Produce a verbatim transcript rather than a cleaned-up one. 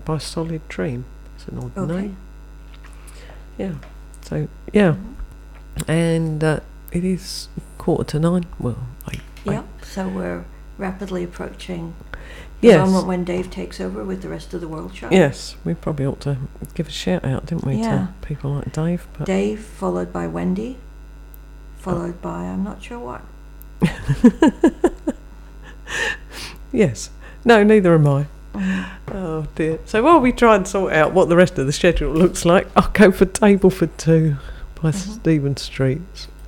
by Solid Dream. It's an odd Okay. name. Yeah. So yeah, Mhm. and uh, it is quarter to nine. Well, I, I Yep. So we're rapidly approaching the yes, moment when Dave takes over with the Rest of the World show. yes. We probably ought to give a shout out, didn't we, Yeah. to people like Dave? But Dave, followed by Wendy, followed by I'm not sure what. yes. No, neither am I. Mhm. Oh dear. So while we try and sort out what the rest of the schedule looks like, I'll go for Table for Two by Mhm. Stephen Streets.